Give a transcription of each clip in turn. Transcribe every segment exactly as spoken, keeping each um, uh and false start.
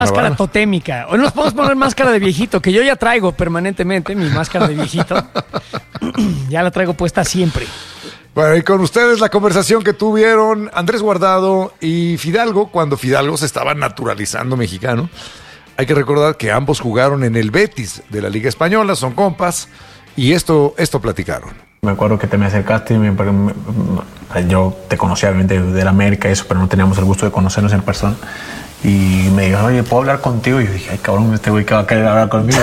Máscara totémica. Hoy nos podemos poner máscara de viejito, que yo ya traigo permanentemente mi máscara de viejito. Ya la traigo puesta siempre. Bueno, y con ustedes la conversación que tuvieron Andrés Guardado y Fidalgo, cuando Fidalgo se estaba naturalizando mexicano. Hay que recordar que ambos jugaron en el Betis de la Liga Española, son compas, y esto, esto platicaron. Me acuerdo que te me acercaste y me, me, yo te conocía obviamente de la América y eso, pero no teníamos el gusto de conocernos en persona. Y me dijo, oye, ¿puedo hablar contigo? Y yo dije, ay, cabrón, este güey que va a querer hablar conmigo.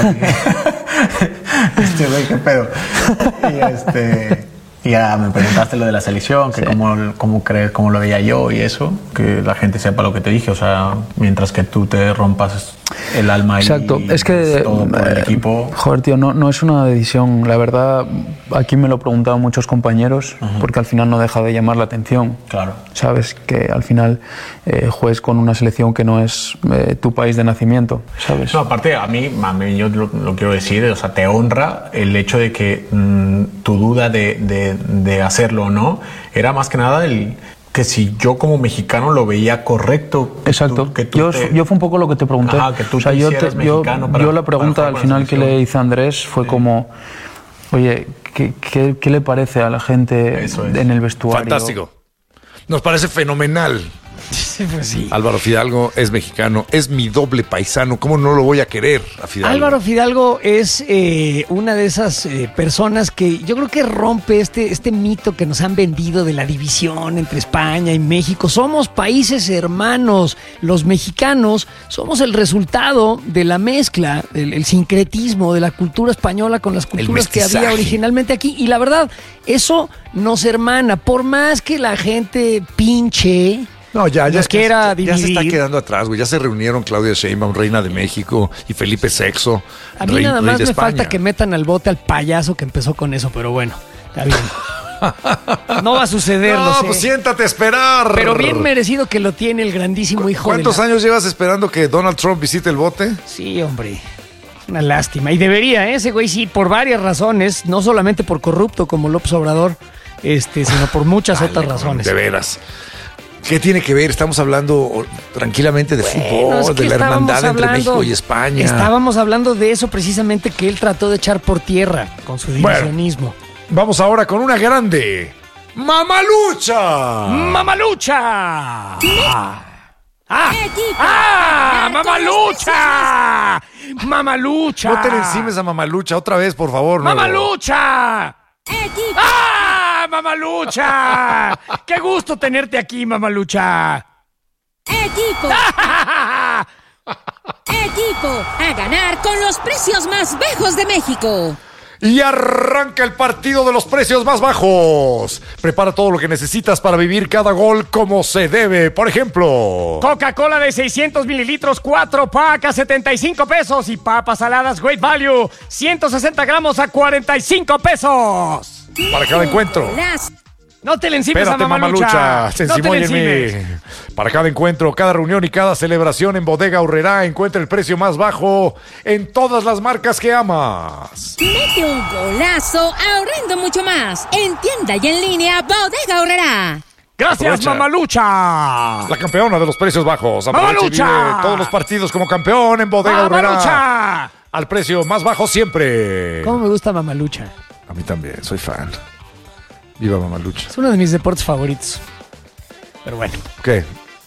Este güey, qué pedo. Y este... Y ya me preguntaste lo de la selección, que sí. cómo, cómo creer, cómo lo veía yo y eso, que la gente sepa lo que te dije, o sea, mientras que tú te rompas el alma. Exacto. Y es que todo por el equipo. Joder, tío, no, no es una decisión, la verdad, aquí me lo han preguntado muchos compañeros, uh-huh. porque al final no deja de llamar la atención. Claro. Sabes que al final eh, juegues con una selección que no es eh, tu país de nacimiento, ¿sabes? No, aparte, a mí, a mí yo lo, lo quiero decir, o sea, te honra el hecho de que mmm, tu duda de, de, de hacerlo o no, era más que nada el... que si yo como mexicano lo veía correcto. Que Exacto. Tú, que tú yo, te... yo fue un poco lo que te pregunté. Ajá, que tú o sea, te yo, te, yo, para, yo la pregunta al final que le hice a Andrés fue sí. como, oye, ¿qué, qué, ¿qué le parece a la gente es. en el vestuario? Fantástico. Nos parece fenomenal. Sí, pues sí. Álvaro Fidalgo es mexicano, es mi doble paisano. ¿Cómo no lo voy a querer a Fidalgo? Álvaro Fidalgo es eh, una de esas eh, personas que yo creo que rompe este, este mito que nos han vendido de la división entre España y México. Somos países hermanos. Los mexicanos somos el resultado de la mezcla, el, el sincretismo de la cultura española con las culturas que había originalmente aquí. Y la verdad, eso nos hermana. Por más que la gente pinche... No, ya, ya, ya, ya se está quedando atrás, güey. Ya se reunieron Claudia Sheinbaum, reina de México, y Felipe sexto, A mí rey, nada más rey de me España. falta que metan al bote al payaso que empezó con eso, pero bueno, está bien. No va a suceder, No, lo sé. pues siéntate a esperar. Pero bien merecido que lo tiene el grandísimo hijo de ¿Cuántos la... años llevas esperando que Donald Trump visite el bote? Sí, hombre. Una lástima. Y debería, ¿eh? Ese güey sí, por varias razones, no solamente por corrupto como López Obrador, este, sino por muchas Dale, otras razones. De veras. ¿Qué tiene que ver? Estamos hablando tranquilamente de bueno, fútbol, es que de la hermandad hablando, entre México y España. Estábamos hablando de eso precisamente que él trató de echar por tierra con su divisionismo. Bueno, vamos ahora con una grande. ¡Mamalucha! ¡Mamalucha! ¡Ah! ¡Ah! ¡Ah! ¡Mamalucha! ¡Mamalucha! No te le encimes a Mamalucha otra vez, por favor. ¡Mamalucha! ¡Ah! ¡Mamalucha! ¡Qué gusto tenerte aquí, Mamalucha! ¡Equipo! ¡Equipo! ¡A ganar con los precios más bajos de México! Y arranca el partido de los precios más bajos. Prepara todo lo que necesitas para vivir cada gol como se debe. Por ejemplo, Coca-Cola de seiscientos mililitros, cuatro pacas, setenta y cinco pesos. Y papas saladas Great Value, ciento sesenta gramos a cuarenta y cinco pesos. Para cada encuentro. No te le encimes Espérate, a Mamalucha. Mamalucha. Se encimó no en Para cada encuentro, cada reunión y cada celebración en Bodega Aurrerá encuentra el precio más bajo en todas las marcas que amas. Mete un golazo ahorrando mucho más. En tienda y en línea Bodega Aurrerá. Gracias, Aprovecha. Mamalucha. La campeona de los precios bajos. Mamalucha. Todos los partidos como campeón en Bodega Aurrerá. Mamalucha. Al precio más bajo siempre. ¿Cómo me gusta Mamalucha? A mí también, soy fan. Viva Mamalucha. Es uno de mis deportes favoritos. Pero bueno. ¿Qué?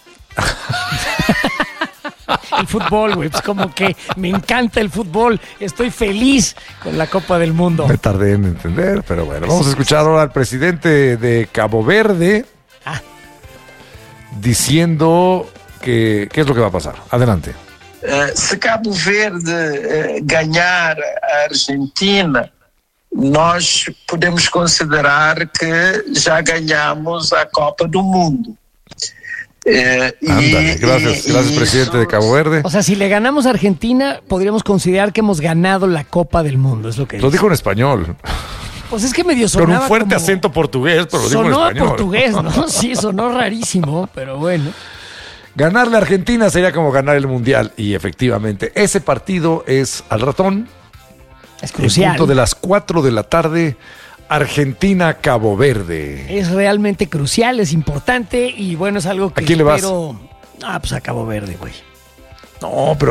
El fútbol, güey. Pues como que me encanta el fútbol. Estoy feliz con la Copa del Mundo. Me tardé en entender, pero bueno. Vamos a escuchar ahora al presidente de Cabo Verde ah. diciendo que qué es lo que va a pasar. Adelante. Uh, se Cabo Verde uh, ganhar a Argentina, nós podemos considerar que já ganhamos a Copa do Mundo. Eh, Ándale, y, gracias, y, gracias y presidente de Cabo Verde. O sea, si le ganamos a Argentina, podríamos considerar que hemos ganado la Copa del Mundo, es lo que Lo dice. dijo en español. Pues es que medio sonaba con un fuerte como... acento portugués, pero lo dijo en sonó español. portugués, ¿no? Sí, sonó rarísimo, pero bueno. Ganarle a Argentina sería como ganar el Mundial. Y efectivamente, ese partido es al ratón. Es crucial. En punto de las cuatro de la tarde, Argentina-Cabo Verde. Es realmente crucial, es importante y bueno, es algo que ¿A quién le vas? espero... Ah, pues a Cabo Verde, güey. No, pero